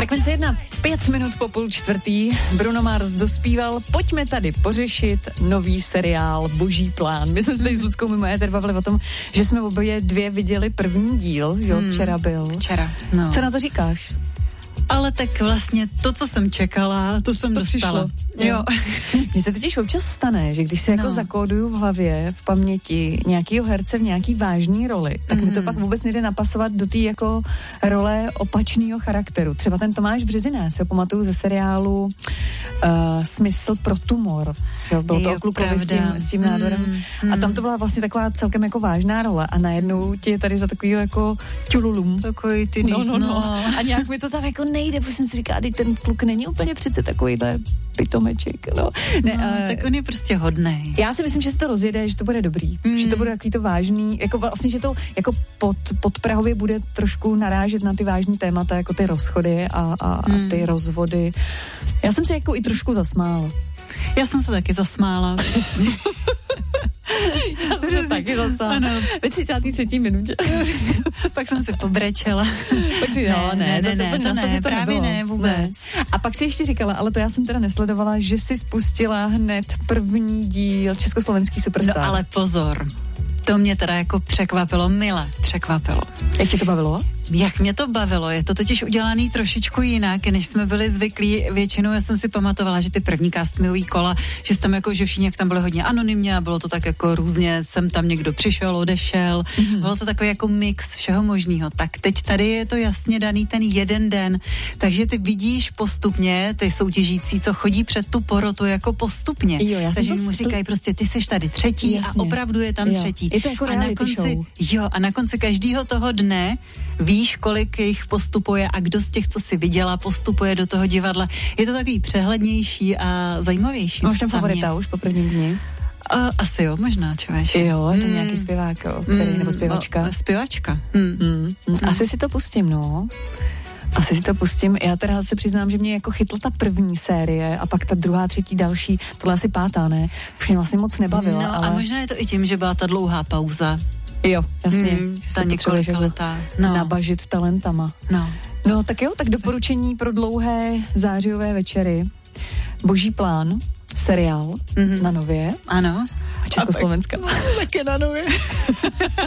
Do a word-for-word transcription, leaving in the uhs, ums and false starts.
Frekvence jedna, pět minut po půl čtvrtý. Bruno Mars dospíval, pojďme tady pořešit nový seriál Boží plán. My jsme se tady s Luckou mimo éter bavili o tom, že jsme obě dvě viděli první díl, jo, hmm, včera byl. Včera, no. Co na to říkáš? Ale tak vlastně to, co jsem čekala, to jsem to dostala. Přišlo. Jo. Mně se totiž občas stane, že když se jako no. zakóduju v hlavě, v paměti nějakýho herce v nějaký vážný roli, tak mm. mi to pak vůbec nejde napasovat do té jako role opačného charakteru. Třeba ten Tomáš Březina, si ho pamatuju ze seriálu uh, Smysl pro tumor. Jo, byl to klukovi s tím, s tím nádorem. Mm. A tam to byla vlastně taková celkem jako vážná role a najednou ti je tady za takovýho jako čululum. Takový ty no, no, no. A nějak mi to tam jako nejde, protože jsem si říkala, že ten kluk není úplně přece takovýhle pitomeček, no. Ne, no uh, tak on je prostě hodnej. Já si myslím, že se to rozjede, že to bude dobrý, mm. že to bude takový to vážný, jako vlastně, že to jako pod, podprahově bude trošku narážet na ty vážný témata, jako ty rozchody a, a, mm. a ty rozvody. Já jsem se jako i trošku zasmála. Já jsem se taky zasmála, přesně. Já jsem se taky zasmála. Ano. Ve třicáté třetí minutě. Pak jsem se pobrečela. Pak si, no, ne, ne, ne, ne, to ne, to právě nebylo. ne, vůbec. Ne. A pak si ještě říkala, ale to já jsem teda nesledovala, že si spustila hned první díl Československý superstar. No ale pozor. To mě teda jako překvapilo, mile překvapilo. Jak tě to bavilo? Jak mě to bavilo, je to totiž udělaný trošičku jinak, než jsme byli zvyklí. Většinou já jsem si pamatovala, že ty první castingový kola, že tam jako, že všichni jak tam byli hodně anonymně a bylo to tak jako různě, sem tam někdo přišel, odešel, mm-hmm. bylo to takový jako mix všeho možného. Tak teď tady je to jasně daný ten jeden den, takže ty vidíš postupně ty soutěžící, co chodí před tu porotu jako postupně. Jo, já takže to mu říkají prostě, ty seš tady třetí jasně. A opravdu je tam jo. třetí. Je to jako a na konci, show. Jo, a na konci každého toho dne víš, kolik jich postupuje a kdo z těch, co si viděla, postupuje do toho divadla. Je to takový přehlednější a zajímavější. Máš tam favorita už po prvním dni? Uh, asi jo, možná, člověče. Jo, je to mm. nějaký zpěvák, jo, který, mm, nebo zpěvačka. O, zpěvačka. Mm. Mm. Mm. Asi si to pustím, no. Asi si to pustím. Já teda se přiznám, že mě jako chytla ta první série a pak ta druhá, třetí, další, tohle asi pátá, ne? Už mě vlastně moc nebavila. No ale... a možná je to i tím, že byla ta dlouhá pauza. Jo, jasně. Mm, ta několika letá. No. Nabažit talentama. No. No tak jo, tak doporučení pro dlouhé zářijové večery. Boží plán, seriál mm-hmm. na Nově. Ano. A Československa. Také na Nově.